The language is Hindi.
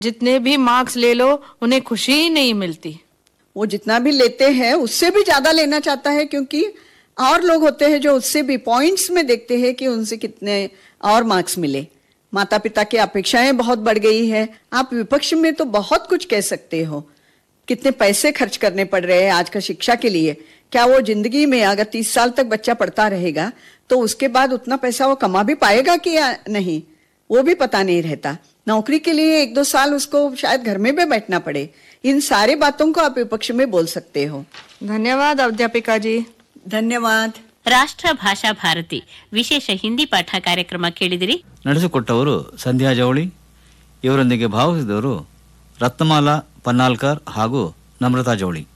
जितने भी मार्क्स ले लो उन्हें खुशी ही नहीं मिलती। वो जितना भी लेते हैं उससे भी ज्यादा लेना चाहता है, क्योंकि और लोग होते हैं जो उससे भी पॉइंट्स में देखते हैं कि उनसे कितने और मार्क्स मिले। माता पिता की अपेक्षाएं बहुत बढ़ गई है। आप विपक्ष में तो बहुत कुछ कह सकते हो, कितने पैसे खर्च करने पड़ रहे हैं आज का शिक्षा के लिए। क्या वो जिंदगी में अगर 30 साल तक बच्चा पढ़ता रहेगा तो उसके बाद उतना पैसा वो कमा भी पाएगा कि या नहीं, वो भी पता नहीं रहता। नौकरी के लिए 1-2 साल उसको शायद घर में भी बैठना पड़े। इन सारी बातों को आप विपक्ष में बोल सकते हो। धन्यवाद अध्यापिका जी। धन्यवाद। ರಾಷ್ಟ್ರ ಭಾಷಾ ಭಾರತಿ ವಿಶೇಷ ಹಿಂದಿ ಪಾಠ ಕಾರ್ಯಕ್ರಮ ಕೇಳಿದಿರಿ. ನಡೆಸಿಕೊಟ್ಟವರು ಸಂಧ್ಯಾ ಜವಳಿ. ಇವರೊಂದಿಗೆ ಭಾಗವಹಿಸಿದವರು ರತ್ನಮಾಲಾ ಪನ್ನಾಲ್ಕರ್ ಹಾಗೂ ನಮ್ರತಾ ಜವಳಿ.